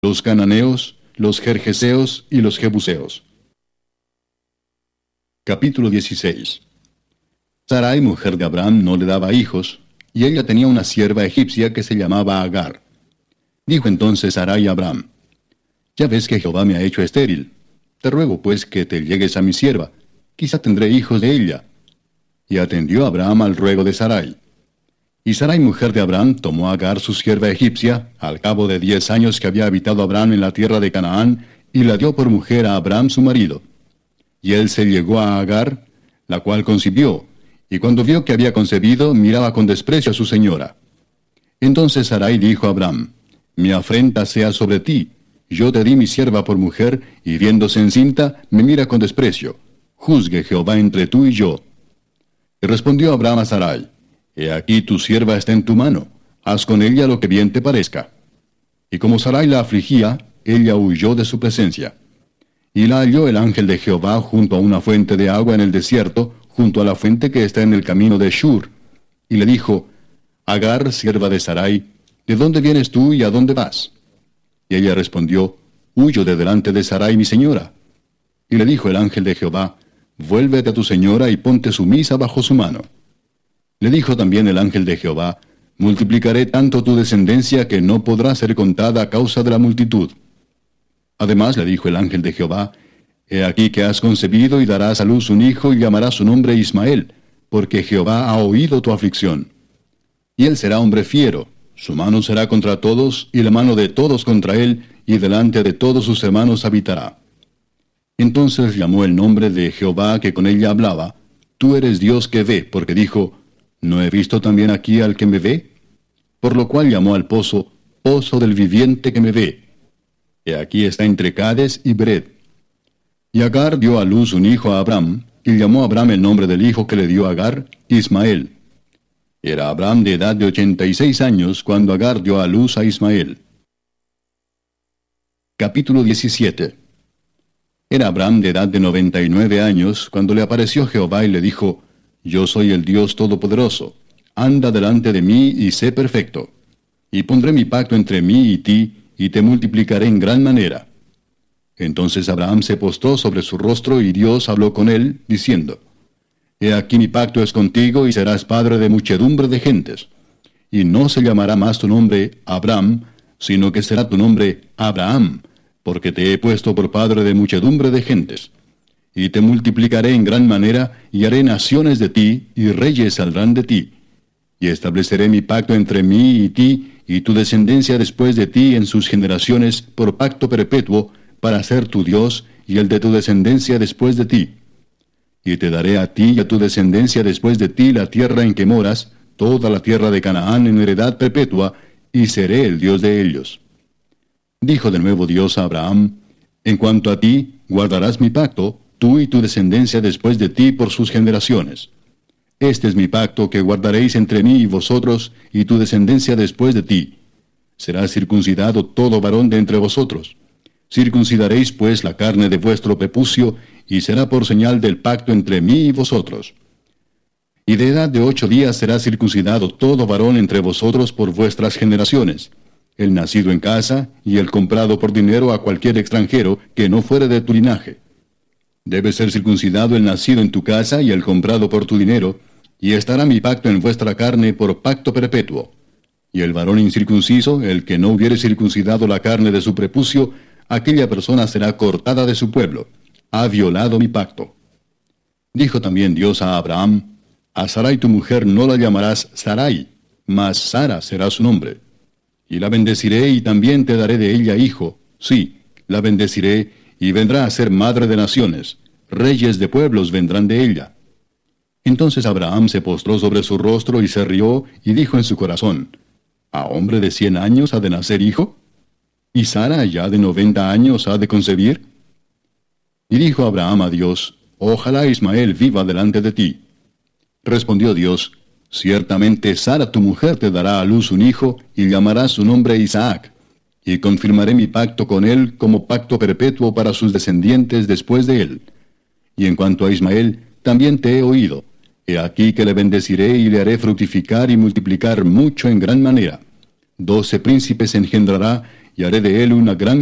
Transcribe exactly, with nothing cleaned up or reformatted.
los cananeos, los gergeseos y los jebuseos. Capítulo dieciséis. Sarai, mujer de Abraham, no le daba hijos, y ella tenía una sierva egipcia que se llamaba Agar. Dijo entonces Sarai a Abraham: Ya ves que Jehová me ha hecho estéril. Te ruego pues que te llegues a mi sierva, quizá tendré hijos de ella. Y atendió Abraham al ruego de Sarai. Y Sarai, mujer de Abraham, tomó a Agar su sierva egipcia, al cabo de diez años que había habitado Abraham en la tierra de Canaán, y la dio por mujer a Abraham su marido. Y él se llegó a Agar, la cual concibió, y cuando vio que había concebido, miraba con desprecio a su señora. Entonces Sarai dijo a Abraham: Mi afrenta sea sobre ti, yo te di mi sierva por mujer, y viéndose encinta, me mira con desprecio. Juzgue Jehová entre tú y yo. Y respondió Abraham a Sarai: He aquí tu sierva está en tu mano, haz con ella lo que bien te parezca. Y como Sarai la afligía, ella huyó de su presencia. Y la halló el ángel de Jehová junto a una fuente de agua en el desierto, junto a la fuente que está en el camino de Shur. Y le dijo: Agar, sierva de Sarai, ¿de dónde vienes tú y a dónde vas? Y ella respondió: Huyo de delante de Sarai mi señora. Y le dijo el ángel de Jehová: Vuélvete a tu señora y ponte sumisa bajo su mano. Le dijo también el ángel de Jehová: Multiplicaré tanto tu descendencia que no podrá ser contada a causa de la multitud. Además le dijo el ángel de Jehová: He aquí que has concebido y darás a luz un hijo y llamarás su nombre Ismael, porque Jehová ha oído tu aflicción. Y él será hombre fiero, su mano será contra todos, y la mano de todos contra él, y delante de todos sus hermanos habitará. Entonces llamó el nombre de Jehová que con ella hablaba: Tú eres Dios que ve, porque dijo: ¿No he visto también aquí al que me ve? Por lo cual llamó al pozo: Pozo del viviente que me ve. Y aquí está entre Cades y Bered. Y Agar dio a luz un hijo a Abraham, y llamó a Abraham el nombre del hijo que le dio a Agar, Ismael. Era Abraham de edad de ochenta y seis años cuando Agar dio a luz a Ismael. Capítulo diecisiete. Era Abraham de edad de noventa y nueve años cuando le apareció Jehová y le dijo: Yo soy el Dios Todopoderoso, anda delante de mí y sé perfecto. Y pondré mi pacto entre mí y ti, y te multiplicaré en gran manera. Entonces Abraham se postró sobre su rostro, y Dios habló con él, diciendo: He aquí mi pacto es contigo, y serás padre de muchedumbre de gentes. Y no se llamará más tu nombre Abraham, sino que será tu nombre Abraham, porque te he puesto por padre de muchedumbre de gentes. Y te multiplicaré en gran manera, y haré naciones de ti, y reyes saldrán de ti. Y estableceré mi pacto entre mí y ti, y tu descendencia después de ti en sus generaciones, por pacto perpetuo, para ser tu Dios, y el de tu descendencia después de ti. Y te daré a ti y a tu descendencia después de ti la tierra en que moras, toda la tierra de Canaán en heredad perpetua, y seré el Dios de ellos. Dijo de nuevo Dios a Abraham: En cuanto a ti, guardarás mi pacto, tú y tu descendencia después de ti por sus generaciones. Este es mi pacto que guardaréis entre mí y vosotros, y tu descendencia después de ti. Será circuncidado todo varón de entre vosotros. Circuncidaréis pues la carne de vuestro prepucio, y será por señal del pacto entre mí y vosotros. Y de edad de ocho días será circuncidado todo varón entre vosotros por vuestras generaciones, el nacido en casa, y el comprado por dinero a cualquier extranjero que no fuere de tu linaje. Debe ser circuncidado el nacido en tu casa y el comprado por tu dinero, y estará mi pacto en vuestra carne por pacto perpetuo. Y el varón incircunciso, el que no hubiere circuncidado la carne de su prepucio, aquella persona será cortada de su pueblo. Ha violado mi pacto. Dijo también Dios a Abraham: A Sarai tu mujer no la llamarás Sarai, mas Sara será su nombre. Y la bendeciré, y también te daré de ella hijo. Sí, la bendeciré, y vendrá a ser madre de naciones. Reyes de pueblos vendrán de ella. Entonces Abraham se postró sobre su rostro y se rió, y dijo en su corazón: ¿A hombre de cien años ha de nacer hijo? ¿Y Sara ya de noventa años ha de concebir? Y dijo Abraham a Dios: Ojalá Ismael viva delante de ti. Respondió Dios: Ciertamente Sara tu mujer te dará a luz un hijo, y llamarás su nombre Isaac. Y confirmaré mi pacto con él como pacto perpetuo para sus descendientes después de él. Y en cuanto a Ismael, también te he oído. He aquí que le bendeciré y le haré fructificar y multiplicar mucho en gran manera. Doce príncipes engendrará, y haré de él una gran